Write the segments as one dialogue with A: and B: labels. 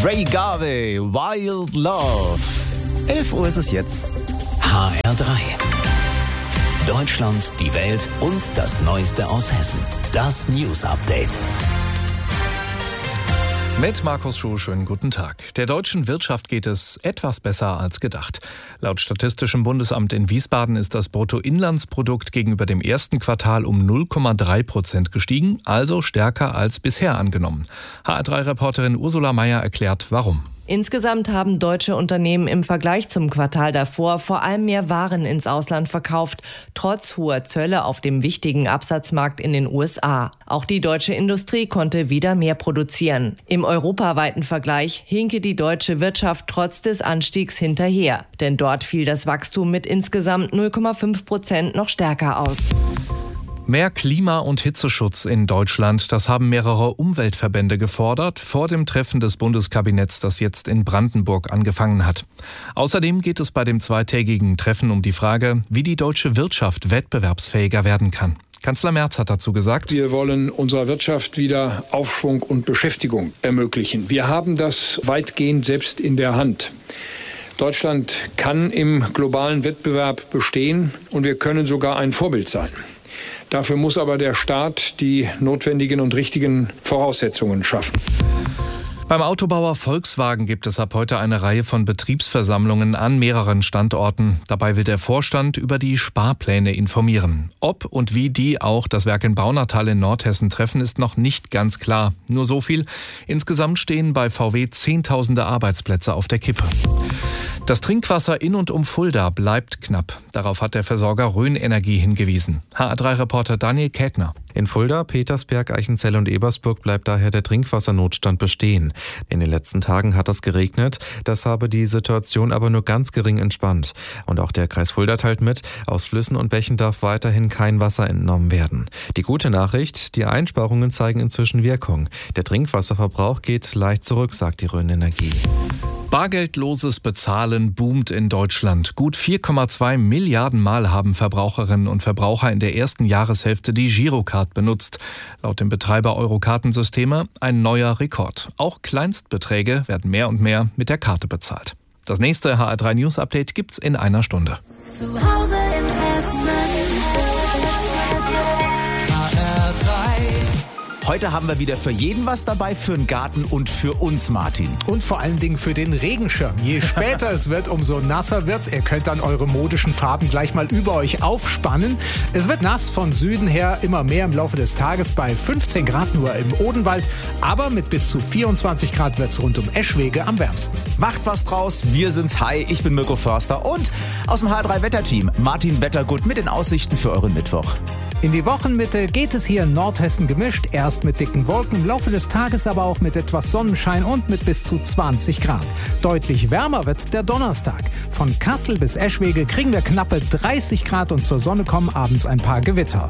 A: Ray Garvey, Wild Love. 11 Uhr ist es jetzt.
B: HR3. Deutschland, die Welt und das Neueste aus Hessen. Das News Update.
C: Mit Markus Schuh, schönen guten Tag. Der deutschen Wirtschaft geht es etwas besser als gedacht. Laut Statistischem Bundesamt in Wiesbaden ist das Bruttoinlandsprodukt gegenüber dem ersten Quartal um 0,3% gestiegen, also stärker als bisher angenommen. HR3-Reporterin Ursula Meier erklärt, warum.
D: Insgesamt haben deutsche Unternehmen im Vergleich zum Quartal davor vor allem mehr Waren ins Ausland verkauft, trotz hoher Zölle auf dem wichtigen Absatzmarkt in den USA. Auch die deutsche Industrie konnte wieder mehr produzieren. Im europaweiten Vergleich hinke die deutsche Wirtschaft trotz des Anstiegs hinterher, denn dort fiel das Wachstum mit insgesamt 0,5% noch stärker aus.
C: Mehr Klima- und Hitzeschutz in Deutschland, das haben mehrere Umweltverbände gefordert vor dem Treffen des Bundeskabinetts, das jetzt in Brandenburg angefangen hat. Außerdem geht es bei dem zweitägigen Treffen um die Frage, wie die deutsche Wirtschaft wettbewerbsfähiger werden kann. Kanzler Merz hat dazu gesagt:
E: Wir wollen unserer Wirtschaft wieder Aufschwung und Beschäftigung ermöglichen. Wir haben das weitgehend selbst in der Hand. Deutschland kann im globalen Wettbewerb bestehen und wir können sogar ein Vorbild sein. Dafür muss aber der Staat die notwendigen und richtigen Voraussetzungen schaffen.
C: Beim Autobauer Volkswagen gibt es ab heute eine Reihe von Betriebsversammlungen an mehreren Standorten. Dabei will der Vorstand über die Sparpläne informieren. Ob und wie die auch das Werk in Baunatal in Nordhessen treffen, ist noch nicht ganz klar. Nur so viel: Insgesamt stehen bei VW Zehntausende Arbeitsplätze auf der Kippe. Das Trinkwasser in und um Fulda bleibt knapp. Darauf hat der Versorger Rhön Energie hingewiesen. HR3-Reporter Daniel Kätner.
F: In Fulda, Petersberg, Eichenzell und Ebersburg bleibt daher der Trinkwassernotstand bestehen. In den letzten Tagen hat es geregnet, das habe die Situation aber nur ganz gering entspannt. Und auch der Kreis Fulda teilt mit, aus Flüssen und Bächen darf weiterhin kein Wasser entnommen werden. Die gute Nachricht: Die Einsparungen zeigen inzwischen Wirkung. Der Trinkwasserverbrauch geht leicht zurück, sagt die Rhön Energie.
C: Bargeldloses Bezahlen boomt in Deutschland. Gut 4,2 Milliarden Mal haben Verbraucherinnen und Verbraucher in der ersten Jahreshälfte die Girocard benutzt. Laut dem Betreiber Eurokartensysteme ein neuer Rekord. Auch Kleinstbeträge werden mehr und mehr mit der Karte bezahlt. Das nächste HR3 News Update gibt's in einer Stunde.
G: Zu Hause in Hessen.
A: Heute haben wir wieder für jeden was dabei, für den Garten und für uns, Martin.
H: Und vor allen Dingen für den Regenschirm. Je später es wird, umso nasser wird's. Ihr könnt dann eure modischen Farben gleich mal über euch aufspannen. Es wird nass von Süden her, immer mehr im Laufe des Tages, bei 15 Grad nur im Odenwald. Aber mit bis zu 24 Grad wird's rund um Eschwege am wärmsten.
A: Macht was draus, wir sind's. Hi, ich bin Mirko Förster und aus dem HR3-Wetterteam Martin Wettergut mit den Aussichten für euren Mittwoch.
H: In die Wochenmitte geht es hier in Nordhessen gemischt. Erst mit dicken Wolken, im Laufe des Tages aber auch mit etwas Sonnenschein und mit bis zu 20 Grad. Deutlich wärmer wird der Donnerstag. Von Kassel bis Eschwege kriegen wir knappe 30 Grad und zur Sonne kommen abends ein paar Gewitter.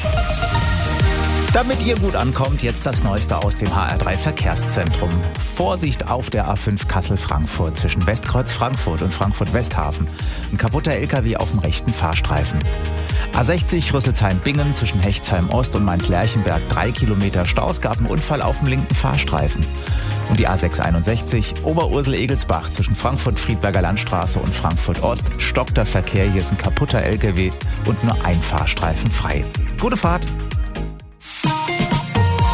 A: Damit ihr gut ankommt, jetzt das Neueste aus dem HR3-Verkehrszentrum. Vorsicht auf der A5 Kassel-Frankfurt zwischen Westkreuz Frankfurt und Frankfurt-Westhafen. Ein kaputter LKW auf dem rechten Fahrstreifen. A60 Rüsselsheim-Bingen zwischen Hechtsheim-Ost und Mainz-Lerchenberg 3 Kilometer Stau. Es gab einen Unfall auf dem linken Fahrstreifen. Und die A661 Oberursel-Egelsbach zwischen Frankfurt-Friedberger Landstraße und Frankfurt-Ost. Stockt der Verkehr, hier ist ein kaputter LKW und nur ein Fahrstreifen frei. Gute Fahrt!